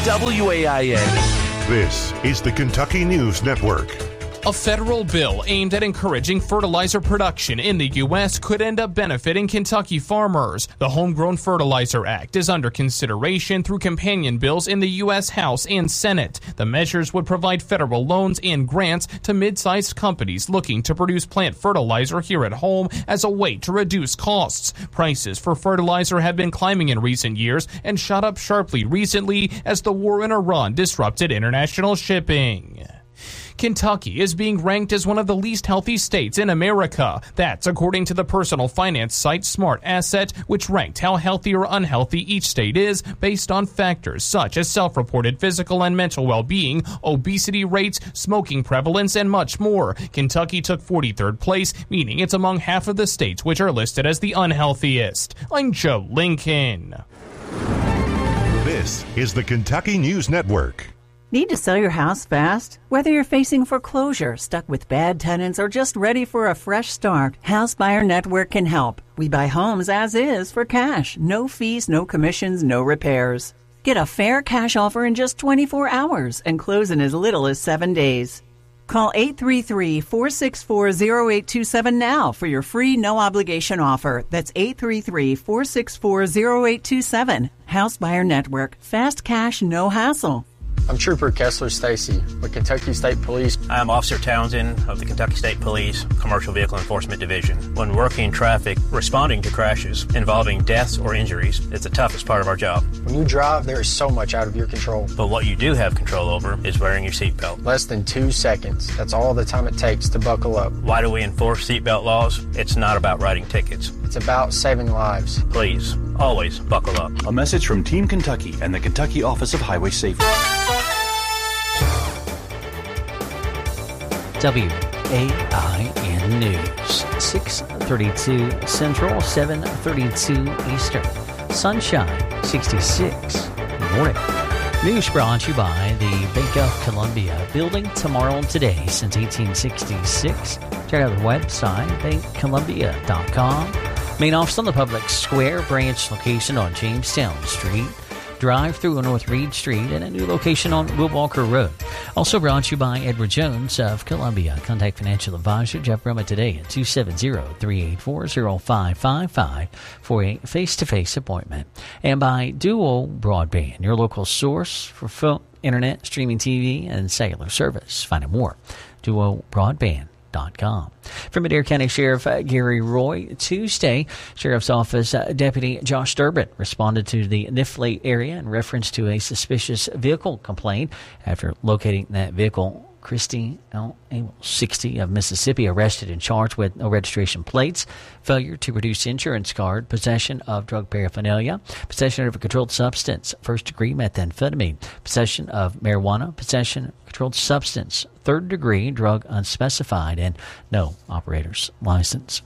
WAIN. This is the Kentucky News Network. A federal bill aimed at encouraging fertilizer production in the U.S. could end up benefiting Kentucky farmers. The Homegrown Fertilizer Act is under consideration through companion bills in the U.S. House and Senate. The measures would provide federal loans and grants to mid-sized companies looking to produce plant fertilizer here at home as a way to reduce costs. Prices for fertilizer have been climbing in recent years and shot up sharply recently as the war in Iran disrupted international shipping. Kentucky is being ranked as one of the least healthy states in America. That's according to the personal finance site Smart Asset, which ranked how healthy or unhealthy each state is based on factors such as self-reported physical and mental well-being, obesity rates, smoking prevalence, and much more. Kentucky took 43rd place, meaning it's among half of the states which are listed as the unhealthiest. I'm Joe Lincoln. This is the Kentucky News Network. Need to sell your house fast? Whether you're facing foreclosure, stuck with bad tenants, or just ready for a fresh start, House Buyer Network can help. We buy homes as is for cash. No fees, no commissions, no repairs. Get a fair cash offer in just 24 hours and close in as little as 7 days. Call 833-464-0827 now for your free no-obligation offer. That's 833-464-0827. House Buyer Network. Fast cash, no hassle. I'm Trooper Kessler Stacy with Kentucky State Police. I'm Officer Townsend of the Kentucky State Police Commercial Vehicle Enforcement Division. When working in traffic, responding to crashes involving deaths or injuries is the toughest part of our job. When you drive, there is so much out of your control. But what you do have control over is wearing your seatbelt. Less than 2 seconds. That's all the time it takes to buckle up. Why do we enforce seatbelt laws? It's not about writing tickets. It's about saving lives. Please, always buckle up. A message from Team Kentucky and the Kentucky Office of Highway Safety. WAIN News, 6:32 Central, 7:32 Eastern. Sunshine, 66. Good morning. News brought to you by the Bank of Columbia, building tomorrow and today since 1866. Check out the website, bankcolumbia.com. Main office on the Public Square, branch location on Jamestown Street. Drive through on North Reed Street, and a new location on Will Walker Road. Also brought to you by Edward Jones of Columbia. Contact financial advisor Jeff Brumman today at 270-384-0555 for a face-to-face appointment. And by Duo Broadband, your local source for phone, internet, streaming TV, and cellular service. Find out more. DuoBroadband.com. From Adair County Sheriff Gary Roy, Tuesday, Sheriff's Office Deputy Josh Durbin responded to the Nifley area in reference to a suspicious vehicle complaint. After locating that vehicle, Christy L. Able, 60 of Mississippi, arrested and charged with no registration plates, failure to produce insurance card, possession of drug paraphernalia, possession of a controlled substance, first-degree methamphetamine, possession of marijuana, possession of controlled substance, third-degree drug unspecified, and no operator's license.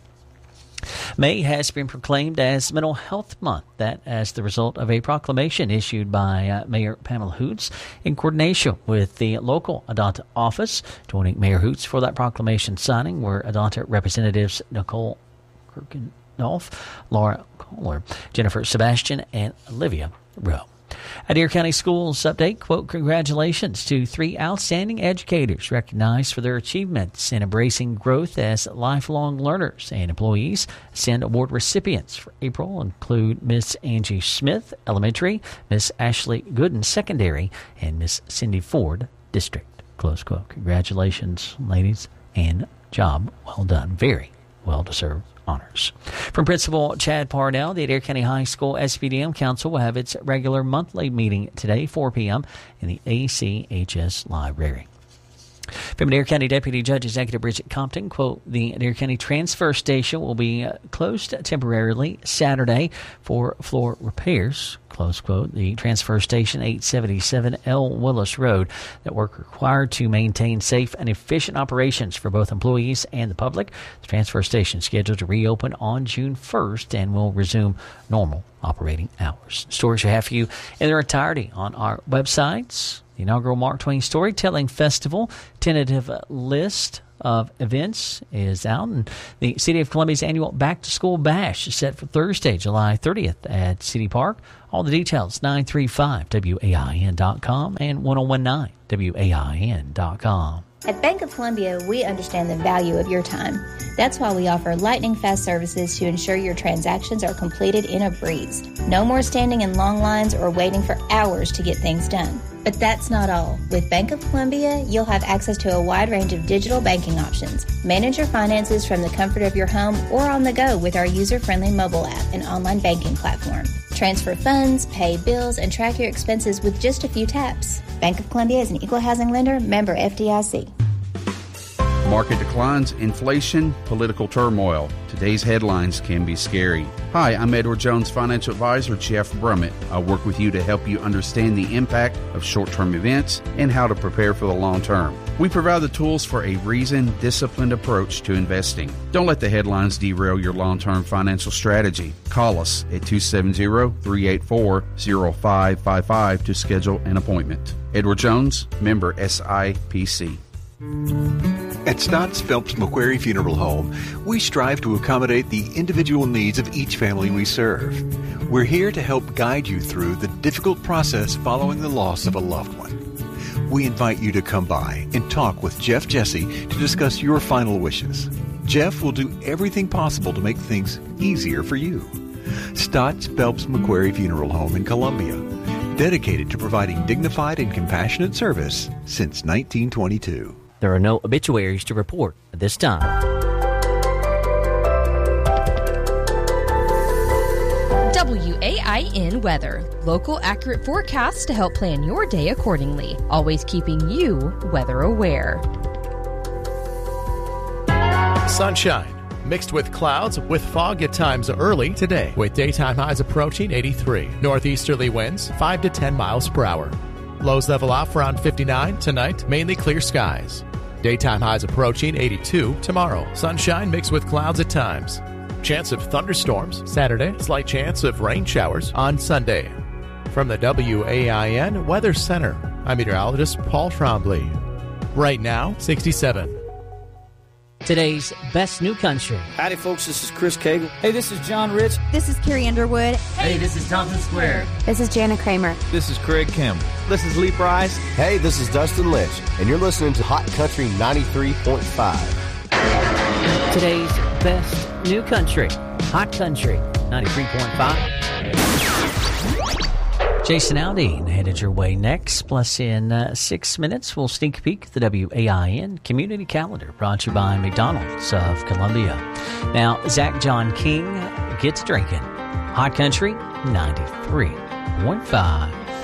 May has been proclaimed as Mental Health Month, that as the result of a proclamation issued by Mayor Pamela Hoots in coordination with the local Adonta office. Joining Mayor Hoots for that proclamation signing were Adonta Representatives Nicole Kirkendorf, Laura Kohler, Jennifer Sebastian, and Olivia Rowe. Adair County Schools update, quote, congratulations to 3 outstanding educators recognized for their achievements in embracing growth as lifelong learners, and employees. Ascend Award recipients for April include Miss Angie Smith, Elementary, Miss Ashley Gooden, Secondary, and Miss Cindy Ford, District, close quote. Congratulations, ladies, and job well done. Very well deserved honors. From Principal Chad Parnell, the Adair County High School SPDM Council will have its regular monthly meeting today, 4 p.m. in the ACHS Library. From Adair County Deputy Judge Executive Bridget Compton, quote, the Adair County Transfer Station will be closed temporarily Saturday for floor repairs, close quote. The Transfer Station, 877 L. Willis Road, that work required to maintain safe and efficient operations for both employees and the public. The transfer station is scheduled to reopen on June 1st and will resume normal operating hours. Stories we have for you in their entirety on our websites. The inaugural Mark Twain Storytelling Festival, tentative list of events is out, and the City of Columbia's annual Back to School Bash is set for Thursday, July 30th at City Park. All the details, 935WAIN.com and 1019WAIN.com. At Bank of Columbia, we understand the value of your time. That's why we offer lightning-fast services to ensure your transactions are completed in a breeze. No more standing in long lines or waiting for hours to get things done. But that's not all. With Bank of Columbia, you'll have access to a wide range of digital banking options. Manage your finances from the comfort of your home or on the go with our user-friendly mobile app and online banking platform. Transfer funds, pay bills, and track your expenses with just a few taps. Bank of Columbia is an equal housing lender, member FDIC. Market declines, inflation, political turmoil. Today's headlines can be scary. Hi, I'm Edward Jones financial advisor Jeff Brummett. I'll work with you to help you understand the impact of short-term events and how to prepare for the long term. We provide the tools for a reasoned, disciplined approach to investing. Don't let the headlines derail your long-term financial strategy. Call us at 270-384-0555 to schedule an appointment. Edward Jones, member SIPC. At Stotts Phelps McQuarrie Funeral Home, we strive to accommodate the individual needs of each family we serve. We're here to help guide you through the difficult process following the loss of a loved one. We invite you to come by and talk with Jeff Jesse to discuss your final wishes. Jeff will do everything possible to make things easier for you. Stotts Phelps McQuarrie Funeral Home in Columbia, dedicated to providing dignified and compassionate service since 1922. There are no obituaries to report at this time. WAIN weather. Local accurate forecasts to help plan your day accordingly. Always keeping you weather aware. Sunshine mixed with clouds with fog at times early today, with daytime highs approaching 83. Northeasterly winds 5 to 10 miles per hour. Lows level off around 59 tonight, mainly clear skies. Daytime highs approaching 82 tomorrow. Sunshine mixed with clouds at times. Chance of thunderstorms Saturday. Slight chance of rain showers on Sunday. From the WAIN Weather Center, I'm meteorologist Paul Trombley. Right now, 67. Today's Best New Country. Howdy, folks. This is Chris Cagle. Hey, this is John Rich. This is Carrie Underwood. Hey, this is Thompson Square. This is Jana Kramer. This is Craig Campbell. This is Lee Price. Hey, this is Dustin Lynch, and you're listening to Hot Country 93.5. Today's Best New Country. Hot Country 93.5. Jason Aldean headed your way next. Plus, in 6 minutes, we'll sneak a peek at the WAIN Community Calendar, brought to you by McDonald's of Columbia. Now, Zach John King gets drinking. Hot Country 93.5.